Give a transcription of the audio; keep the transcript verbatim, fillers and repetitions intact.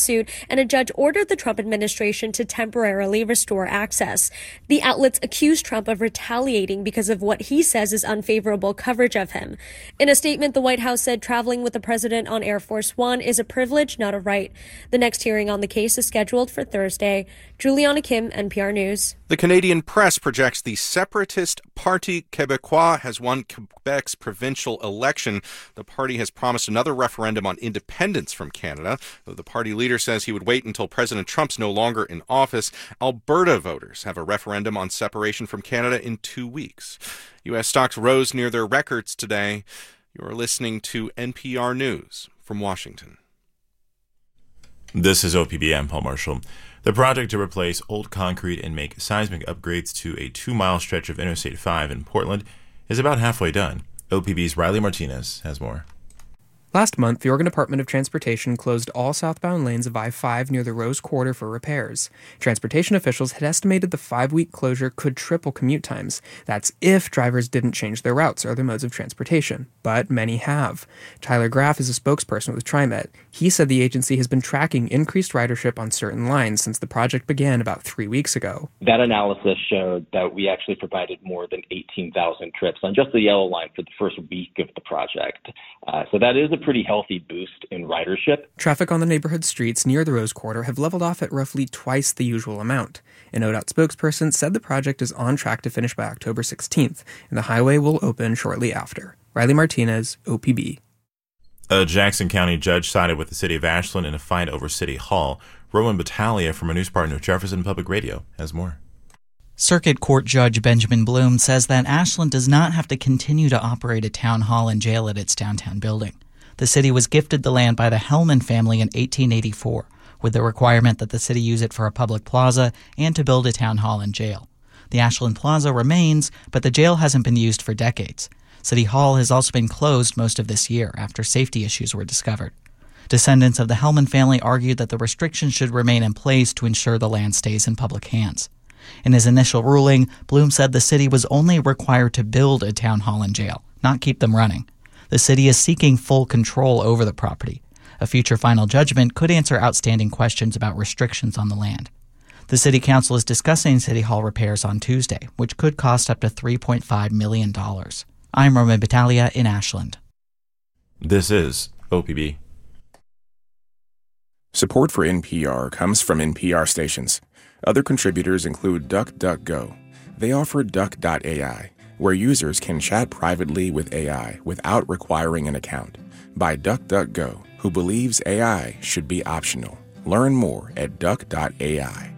lawsuit, and a judge ordered the Trump administration to temporarily restore access. The outlets accused Trump of retaliating because of what he says is unfavorable coverage of him. In a statement, the White House said traveling with the president on Air Force One is a privilege, not a right. The next hearing on the case is scheduled for Thursday. Juliana Kim, N P R News. The Canadian press projects the separatist Parti Québécois has won Quebec's provincial election. The party has promised another referendum on independence from Canada, though the party leader says he would wait until President Trump's no longer in office. Alberta voters have a referendum on separation from Canada in two weeks. U S stocks rose near their records today. You are listening to N P R News from Washington. This is O P B. I'm Paul Marshall. The project to replace old concrete and make seismic upgrades to a two-mile stretch of Interstate five in Portland is about halfway done. O P B's Riley Martinez has more. Last month, the Oregon Department of Transportation closed all southbound lanes of I five near the Rose Quarter for repairs. Transportation officials had estimated the five-week closure could triple commute times. That's if drivers didn't change their routes or other modes of transportation. But many have. Tyler Graff is a spokesperson with TriMet. He said the agency has been tracking increased ridership on certain lines since the project began about three weeks ago. That analysis showed that we actually provided more than eighteen thousand trips on just the Yellow Line for the first week of the project. Uh, so that is a pretty healthy boost in ridership. Traffic on the neighborhood streets near the Rose Quarter have leveled off at roughly twice the usual amount. An O D O T spokesperson said the project is on track to finish by October sixteenth, and the highway will open shortly after. Riley Martinez, O P B. A Jackson County judge sided with the city of Ashland in a fight over City Hall. Roman Battaglia from our news partner Jefferson Public Radio has more. Circuit Court Judge Benjamin Bloom says that Ashland does not have to continue to operate a town hall and jail at its downtown building. The city was gifted the land by the Hellman family in eighteen eighty-four, with the requirement that the city use it for a public plaza and to build a town hall and jail. The Ashland Plaza remains, but the jail hasn't been used for decades. City Hall has also been closed most of this year after safety issues were discovered. Descendants of the Hellman family argued that the restrictions should remain in place to ensure the land stays in public hands. In his initial ruling, Bloom said the city was only required to build a town hall and jail, not keep them running. The city is seeking full control over the property. A future final judgment could answer outstanding questions about restrictions on the land. The city council is discussing City Hall repairs on Tuesday, which could cost up to three point five million dollars. I'm Roman Battaglia in Ashland. This is O P B. Support for N P R comes from N P R stations. Other contributors include DuckDuckGo. They offer Duck dot A I, where users can chat privately with A I without requiring an account. By DuckDuckGo, who believes A I should be optional. Learn more at Duck dot A I.